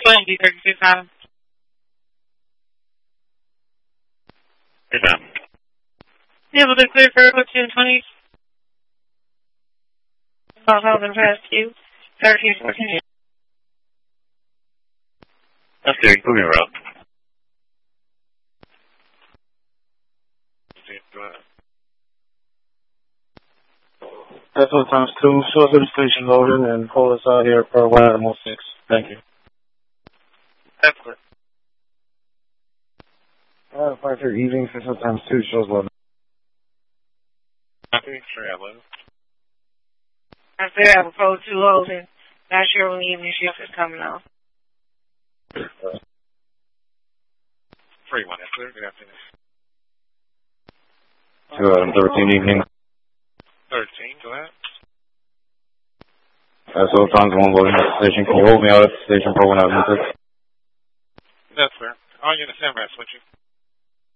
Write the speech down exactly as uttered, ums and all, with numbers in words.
twenty, thirty-two five. Hey, ma'am. You able to clear for two twenty? Call Health and Rescue, thirteen fourteen. That's good. Moving around. That's one times two. Show up at the station loading and pull us out here for one animal six. Thank you. That's good. Alright, five for evening, six times two, shows loading. Happy for Evelyn. I said I have a code two holding. Not sure when the evening shift is coming off. Three one, that's clear. Good afternoon. two eleven thirteen evening. Thirteen, go ahead. That's all times one loading at the station. Can you hold me out at the station for one animal six? That's fair. All units, Sam, switching.